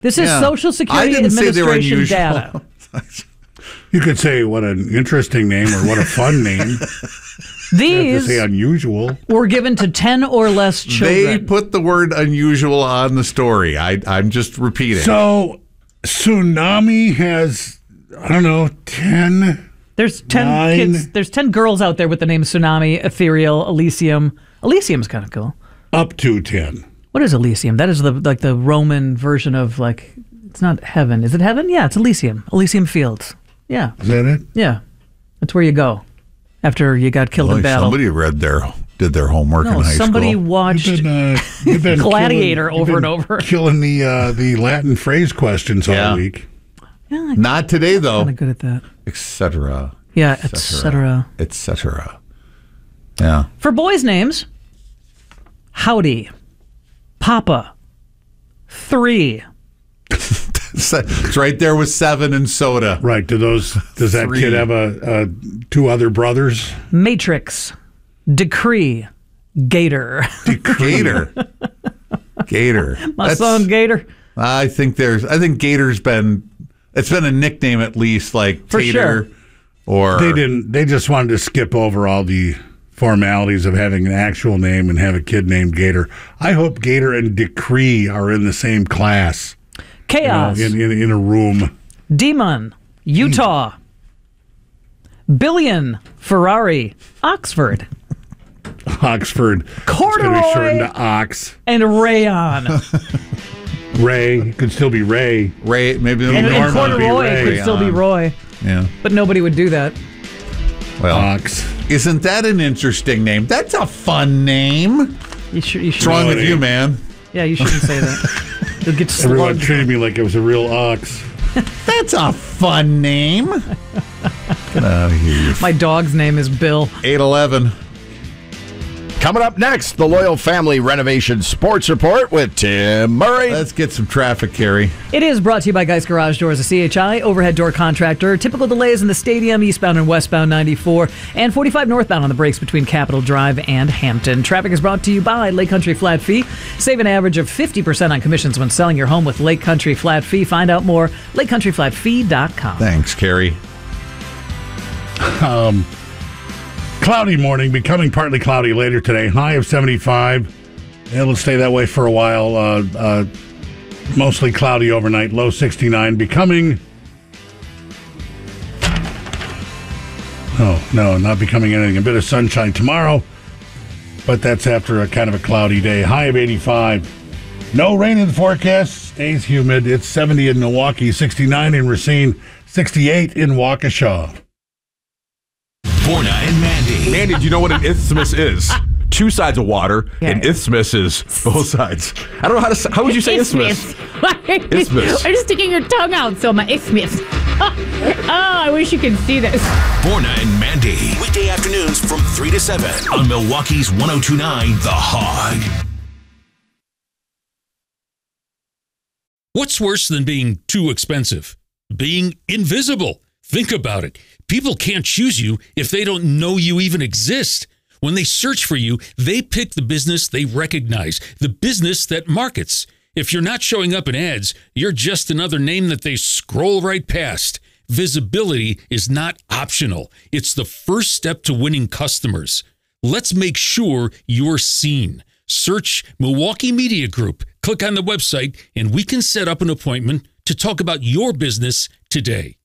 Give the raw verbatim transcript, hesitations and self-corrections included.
This is Yeah. Social Security Administration data. You could say what an interesting name or what a fun name. These say unusual. were given to ten or less children. They put the word unusual on the story. I, I'm just repeating. So, Tsunami has, I don't know, ten. There's ten nine. kids. There's ten girls out there with the name Tsunami, Ethereal, Elysium. Elysium's kind of cool. Up to ten. What is Elysium? That is the like the Roman version of like. It's not heaven. Is it heaven? Yeah, it's Elysium. Elysium Fields. Yeah. Is that it? Yeah. That's where you go after you got killed Boy, in battle. somebody read their did their homework no, in high somebody school. watched You've been, uh, you've been Gladiator killing, over you've and been over. Killing the uh, the Latin phrase questions Yeah. all week. Yeah, Not today, I'm though. kind of good at that. Et cetera. Yeah, et cetera. Et cetera. Yeah. For boys' names, Howdy, Papa, Three. It's right there with seven and soda. Right. Do those? Does that Three. kid have a, a two other brothers? Matrix, Decree, Gator. Gator. Gator. My That's- son Gator. I think there's. I think Gator's been. It's been a nickname at least, like For Tater. sure. Or They didn't. They just wanted to skip over all the formalities of having an actual name and have a kid named Gator. I hope Gator and Decree are in the same class. You know, Chaos, in, in in a room. Demon, Utah, Billion, Ferrari, Oxford, Oxford. Corduroy. It's going to be shortened to Ox. and Rayon. Ray. It could still be Ray. Ray. Maybe and, it'll and Norma would be Corduroy Ray. could still be Roy, Yeah. but nobody would do that. Well, Ox. isn't that an interesting name? That's a fun name. You should. You should. What's wrong with it you, ain't. man? Yeah, you shouldn't say that. You'll get Everyone slugged. treated me like it was a real ox. That's a fun name. Get out of here. My dog's name is Bill. eight eleven. Coming up next, the Loyal Family Renovation Sports Report with Tim Murray. Let's get some traffic, Carrie. It is brought to you by Geist Garage Doors, a C H I overhead door contractor. Typical delays in the stadium, eastbound and westbound ninety-four, and forty-five northbound on the breaks between Capitol Drive and Hampton. Traffic is brought to you by Lake Country Flat Fee. Save an average of fifty percent on commissions when selling your home with Lake Country Flat Fee. Find out more, lake country flat fee dot com. Thanks, Carrie. Um, cloudy morning, becoming partly cloudy later today. High of seventy-five. It'll stay that way for a while. Uh, uh, mostly cloudy overnight. Low sixty-nine. Becoming. Oh, no, not becoming anything. A bit of sunshine tomorrow, but that's after a kind of a cloudy day. High of eighty-five. No rain in the forecast. Stays humid. It's seventy in Milwaukee, sixty-nine in Racine, sixty-eight in Waukesha. Borna and Mandy. Mandy, do you know what an isthmus is? Two sides of water. Yeah. An isthmus is both sides. I don't know how to say, how would you say isthmus? Isthmus. I'm just sticking your tongue out, so my isthmus. Oh, I wish you could see this. Borna and Mandy. Weekday afternoons from three to seven on Milwaukee's one oh two point nine The Hog. What's worse than being too expensive? Being invisible. Think about it. People can't choose you if they don't know you even exist. When they search for you, they pick the business they recognize, the business that markets. If you're not showing up in ads, you're just another name that they scroll right past. Visibility is not optional. It's the first step to winning customers. Let's make sure you're seen. Search Milwaukee Media Group, click on the website, and we can set up an appointment to talk about your business today.